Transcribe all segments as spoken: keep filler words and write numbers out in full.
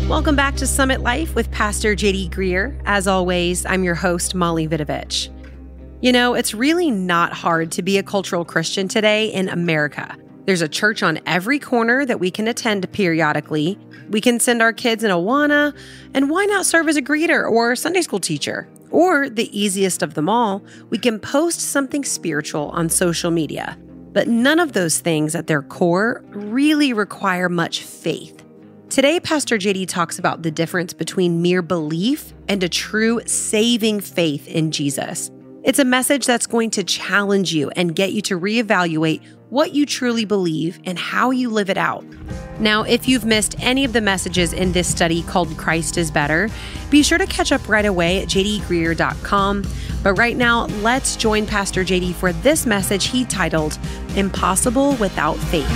Welcome back to Summit Life with Pastor J D Greer. As always, I'm your host, Molly Vidovich. You know, it's really not hard to be a cultural Christian today in America. There's a church on every corner that we can attend periodically. We can send our kids in Awana, and why not serve as a greeter or Sunday school teacher? Or, the easiest of them all, we can post something spiritual on social media. But none of those things at their core really require much faith. Today, Pastor J D talks about the difference between mere belief and a true saving faith in Jesus. It's a message that's going to challenge you and get you to reevaluate what you truly believe and how you live it out. Now, if you've missed any of the messages in this study called Christ is Better, be sure to catch up right away at j d greer dot com. But right now, let's join Pastor J D for this message he titled, Impossible Without Faith.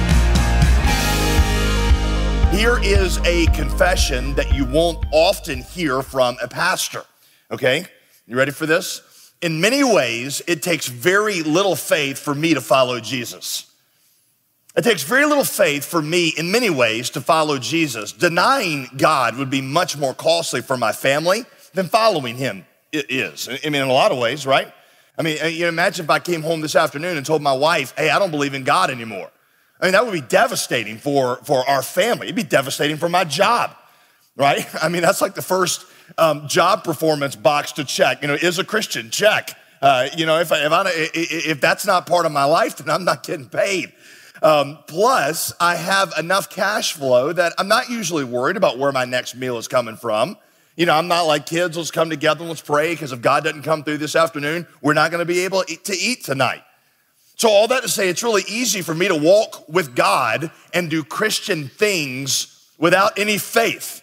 Here is a confession that you won't often hear from a pastor, okay? You ready for this? In many ways, it takes very little faith for me to follow Jesus. It takes very little faith for me, in many ways, to follow Jesus. Denying God would be much more costly for my family than following him is. I mean, in a lot of ways, right? I mean, you imagine if I came home this afternoon and told my wife, hey, I don't believe in God anymore. I mean, that would be devastating for, for our family. It'd be devastating for my job, right? I mean, that's like the first um, job performance box to check. You know, is a Christian, check. Uh, you know, if, I, if, I, if that's not part of my life, then I'm not getting paid. Um, plus, I have enough cash flow that I'm not usually worried about where my next meal is coming from. You know, I'm not like, kids, let's come together and let's pray, because if God doesn't come through this afternoon, we're not going to be able to eat tonight. So all that to say, it's really easy for me to walk with God and do Christian things without any faith.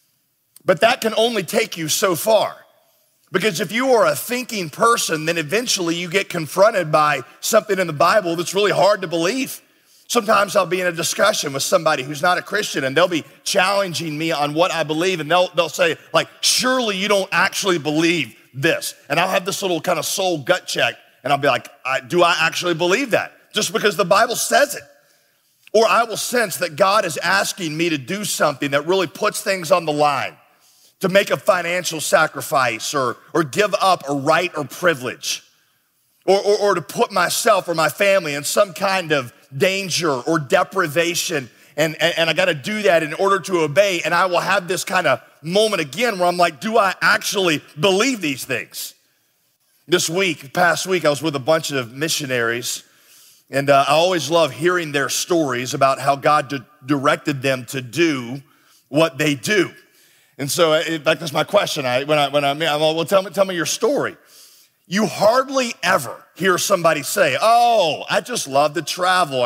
But that can only take you so far. Because if you are a thinking person, then eventually you get confronted by something in the Bible that's really hard to believe. Sometimes I'll be in a discussion with somebody who's not a Christian, and they'll be challenging me on what I believe, and they'll, they'll say, like, surely you don't actually believe this. And I'll have this little kind of soul gut check. And I'll be like, I, do I actually believe that? Just because the Bible says it. Or I will sense that God is asking me to do something that really puts things on the line, to make a financial sacrifice or, or give up a right or privilege, or, or, or to put myself or my family in some kind of danger or deprivation. And, and, and I got to do that in order to obey. And I will have this kind of moment again where I'm like, do I actually believe these things? This week, past week, I was with a bunch of missionaries, and uh, I always love hearing their stories about how God di- directed them to do what they do. And so, in fact, that's my question. I, when I, when I, I'm like, well, tell me, tell me your story. You hardly ever hear somebody say, oh, I just love to travel.